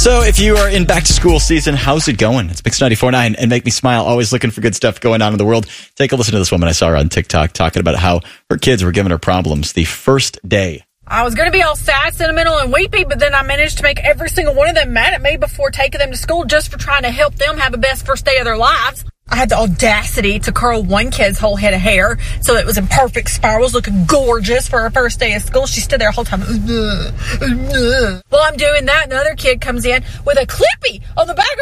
So if you are in back to school season, how's it going? It's Mix 94.9 and Make Me Smile, always looking for good stuff going on in the world. Take a listen to this woman. I saw her on TikTok talking about how her kids were giving her problems the first day. I was going to be all sad, sentimental, and weepy, but then I managed to make every single one of them mad at me before taking them to school just for trying to help them have the best first day of their lives. I had the audacity to curl one kid's whole head of hair so it was in perfect spirals, looking gorgeous for her first day of school. She stood there the whole time. While I'm doing that, another kid comes in with a clippy on the back